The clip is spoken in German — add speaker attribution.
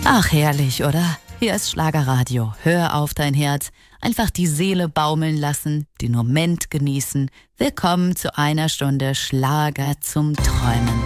Speaker 1: Ach, herrlich, oder? Hier ist Schlagerradio. Hör auf dein Herz. Einfach die Seele baumeln lassen, den Moment genießen. Willkommen zu einer Stunde Schlager zum Träumen.